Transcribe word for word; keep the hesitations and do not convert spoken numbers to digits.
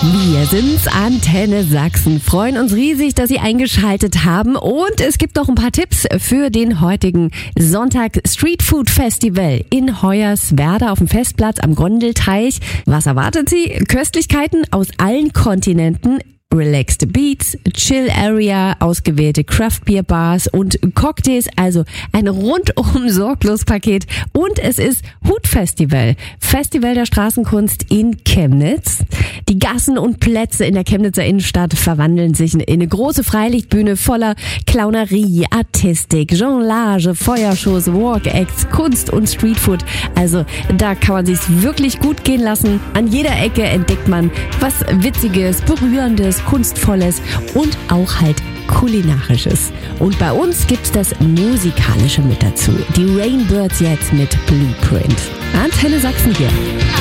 Wir sind's, Antenne Sachsen. Freuen uns riesig, dass Sie eingeschaltet haben. Und es gibt noch ein paar Tipps für den heutigen Sonntag Street Food Festival in Hoyerswerda auf dem Festplatz am Gondelteich. Was erwartet Sie? Köstlichkeiten aus allen Kontinenten. Relaxed Beats, Chill Area, ausgewählte Craft Beer Bars und Cocktails, also ein rundum sorglos Paket. Und es ist Hut Festival, Festival der Straßenkunst in Chemnitz. Die Gassen und Plätze in der Chemnitzer Innenstadt verwandeln sich in eine große Freilichtbühne voller Clownerie, Artistik, Jonglage, Feuershows, Walk-Acts, Kunst und Streetfood. Also da kann man sich's wirklich gut gehen lassen. An jeder Ecke entdeckt man was Witziges, Berührendes, Kunstvolles und auch halt Kulinarisches. Und bei uns gibt's das Musikalische mit dazu. Die Rainbirds jetzt mit Blueprint. Antenne Sachsen hier.